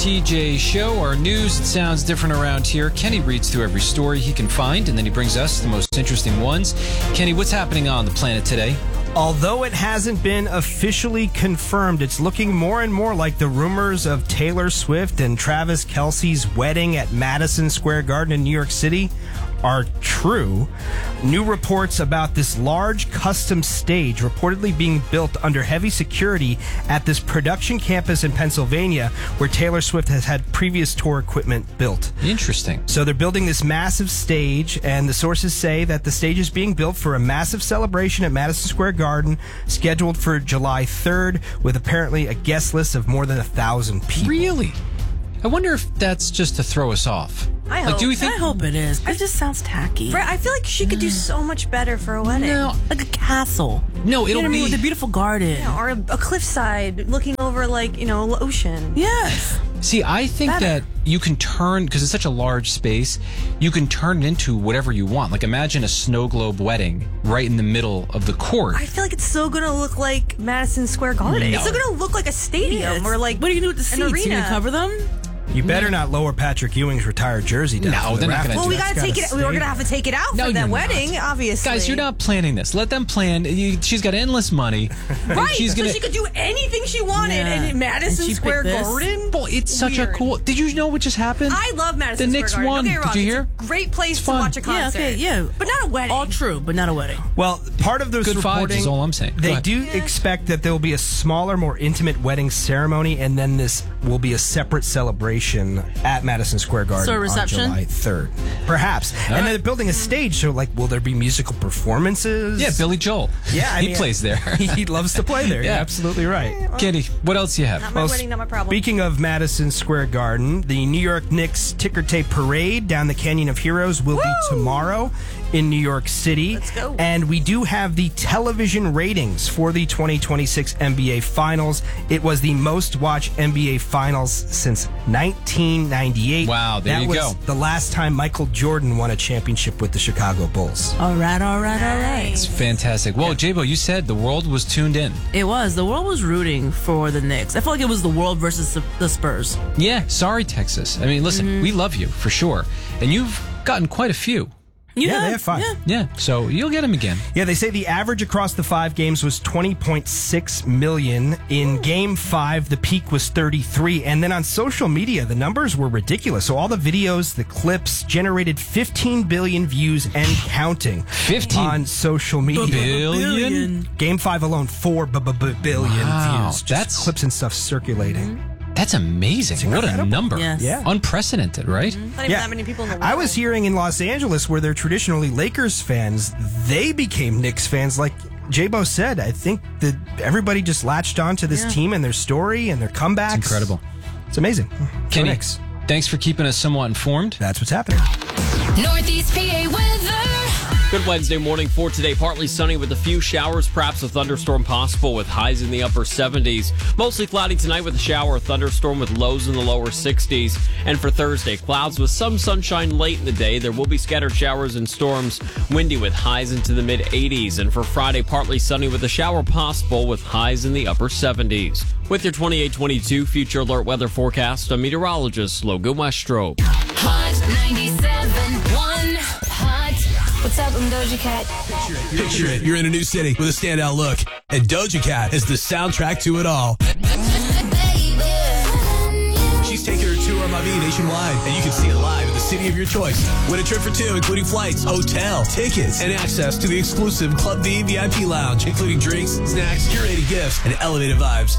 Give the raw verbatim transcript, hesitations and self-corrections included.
T J Show, our news that sounds different around here. Kenny reads through every story he can find, and then he brings us the most interesting ones. Kenny, what's happening on the planet today? Although it hasn't been officially confirmed, it's looking more and more like the rumors of Taylor Swift and Travis Kelce's wedding at Madison Square Garden in New York City are true. New reports about this large custom stage reportedly being built under heavy security at this production campus in Pennsylvania where Taylor Swift has had previous tour equipment built. Interesting. So they're building this massive stage, and the sources say that the stage is being built for a massive celebration at Madison Square Garden scheduled for July third with apparently a guest list of more than a thousand people. Really? I wonder if that's just to throw us off. I like, hope. do we think? I hope it is. It just sounds tacky. Right, I feel like she could do so much better for a wedding. No, Like a castle. no, You it'll know what I mean? be. With a beautiful garden. Yeah, or a, a cliffside looking over, like, you know, ocean. Yes. See, I think Better. that you can turn, because it's such a large space, you can turn it into whatever you want. Like, imagine a snow globe wedding right in the middle of the court. I feel like it's still going to look like Madison Square Garden. No. It's still going to look like a stadium Yeah, or like what are you going to do with the an seats? You arena. going to cover them? You better not lower Patrick Ewing's retired jersey down. No, to the they're not rafters. gonna Well, we That's got to gotta take it. stay We're going to there. have to take it out No, for that you're wedding, not. obviously. Guys, you're not planning this. Let them plan. You, she's got endless money. right. She's so gonna. she could do anything she wanted, Yeah. and in Madison And she Square picked this. Garden. Boy, it's such Weird. a cool. Did you know what just happened? I love Madison The Square Knicks Garden. won. Don't get me wrong. Did you hear? It's a great place It's to fun. watch a Yeah, concert. okay, yeah. But not a wedding. All true, but not a wedding. Well, part of this Good vibes reporting is all I'm saying. Go They ahead. do expect that there will be a smaller, more intimate wedding ceremony, and then this will be a separate celebration at Madison Square Garden So a reception? on July third. Perhaps. and right. then they're building a stage, so like, will there be musical performances? Yeah, Billy Joel. Yeah, I he mean, plays there. he loves to play there. Yeah. You're absolutely right. Kenny, what else you have? Not my Well, wedding, not my problem. Speaking of Madison Square Garden, the New York Knicks ticker tape parade down the Canyon of Heroes will Woo! be tomorrow in New York City. Let's go. And we do have the television ratings for the twenty twenty-six N B A Finals. It was the most watched N B A Finals since nineteen ninety-eight. Wow, there that you was go. the last time Michael Jordan won a championship with the Chicago Bulls. All right, all right, all right. It's fantastic. Well, J-Bo, you said the world was tuned in. It was. The world was rooting for the Knicks. I feel like it was the world versus the, the Spurs. Yeah, sorry, Texas. I mean, listen, Mm-hmm. we love you for sure. And you've gotten quite a few. You Yeah, know, they have fun. Yeah. Yeah, so you'll get them again. Yeah, they say the average across the five games was twenty point six million. In game five, the peak was thirty-three. And then on social media, the numbers were ridiculous. So all the videos, the clips generated fifteen billion views and counting. fifteen on social media. billion? Game five alone, four b- b- b- billion Wow, views. Just that's- clips and stuff circulating. That's amazing. What a incredible. number. Yes. Yeah. Unprecedented, right? Not even that many people in the world. I was hearing in Los Angeles where they're traditionally Lakers fans, they became Knicks fans. Like J-Bo said, I think that everybody just latched on to this Yeah. team and their story and their comebacks. It's incredible. It's amazing. Go Kenny, Knicks. thanks for keeping us somewhat informed. That's what's happening. Northeast P A weather. Good Wednesday morning for today. Partly sunny with a few showers, perhaps a thunderstorm possible with highs in the upper seventies. Mostly cloudy tonight with a shower, a thunderstorm with lows in the lower sixties. And for Thursday, clouds with some sunshine late in the day. There will be scattered showers and storms, windy with highs into the mid eighties. And for Friday, partly sunny with a shower possible with highs in the upper seventies. With your twenty-eight twenty-two Future Alert weather forecast, I'm meteorologist Logan Westrope. Hot ninety-seven point one. Hot. What's up? I'm Doja Cat. Picture it. You're in a new city with a standout look, and Doja Cat is the soundtrack to it all. She's taking her tour on My V nationwide, and you can see it live in the city of your choice. Win a trip for two, including flights, hotel, tickets, and access to the exclusive Club V V I P lounge, including drinks, snacks, curated gifts, and elevated vibes.